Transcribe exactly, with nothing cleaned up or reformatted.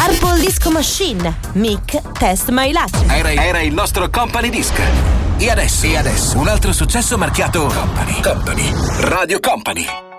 Purple Disco Machine, Mick, Test My Luck. Era, era il nostro Company Disc. E adesso, e adesso un altro successo marchiato Company. Company. Radio Company.